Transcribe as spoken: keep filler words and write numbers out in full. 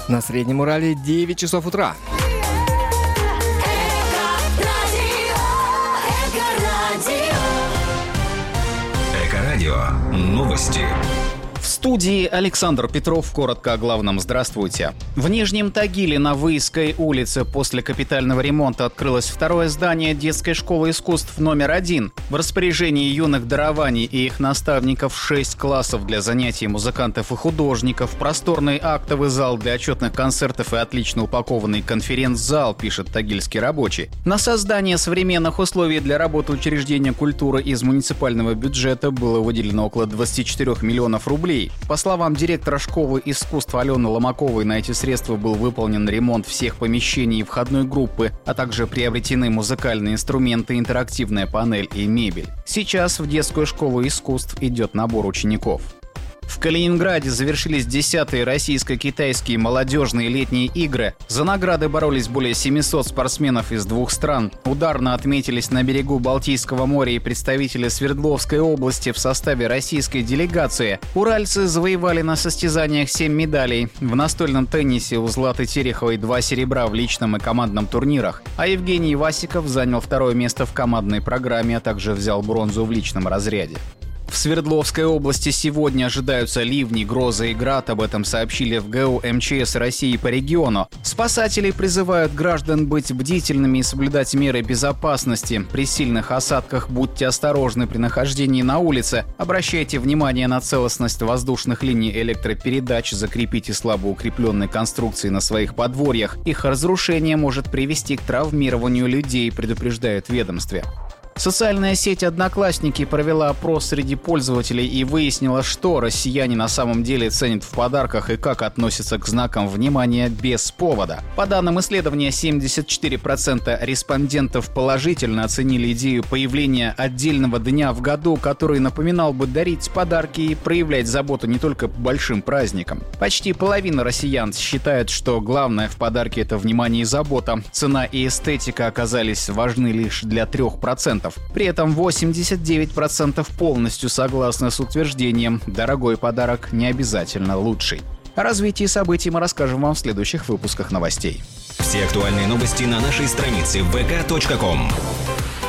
На Среднем Урале девять часов утра. Эко-радио. Новости. В студии Александр Петров. Коротко о главном. Здравствуйте. В Нижнем Тагиле на Выйской улице после капитального ремонта открылось второе здание детской школы искусств номер один. В распоряжении юных дарований и их наставников шесть классов для занятий музыкантов и художников, просторный актовый зал для отчетных концертов и отлично упакованный конференц-зал, пишет Тагильский рабочий. На создание современных условий для работы учреждения культуры из муниципального бюджета было выделено около двадцати четырёх миллионов рублей. По словам директора школы искусств Алены Ломаковой, на эти средства был выполнен ремонт всех помещений и входной группы, а также приобретены музыкальные инструменты, интерактивная панель и мебель. Сейчас в детскую школу искусств идет набор учеников. В Калининграде завершились десятые российско-китайские молодежные летние игры. За награды боролись более семисот спортсменов из двух стран. Ударно отметились на берегу Балтийского моря и представители Свердловской области в составе российской делегации. Уральцы завоевали на состязаниях семь медалей. В настольном теннисе у Златы Тереховой два серебра в личном и командном турнирах. А Евгений Васиков занял второе место в командной программе, а также взял бронзу в личном разряде. В Свердловской области сегодня ожидаются ливни, грозы и град. Об этом сообщили в ГЭУ эм че эс России по региону. Спасатели призывают граждан быть бдительными и соблюдать меры безопасности. При сильных осадках будьте осторожны при нахождении на улице. Обращайте внимание на целостность воздушных линий электропередач. Закрепите слабо укрепленные конструкции на своих подворьях. Их разрушение может привести к травмированию людей, предупреждают в ведомстве. Социальная сеть «Одноклассники» провела опрос среди пользователей и выяснила, что россияне на самом деле ценят в подарках и как относятся к знакам внимания без повода. По данным исследования, семьдесят четыре процента респондентов положительно оценили идею появления отдельного дня в году, который напоминал бы дарить подарки и проявлять заботу не только по большим праздникам. Почти половина россиян считают, что главное в подарке – это внимание и забота. Цена и эстетика оказались важны лишь для трех процентов. При этом восемьдесят девять процентов полностью согласны с утверждением «дорогой подарок не обязательно лучший». О развитии событий мы расскажем вам в следующих выпусках новостей. Все актуальные новости на нашей странице вэ ка точка ком.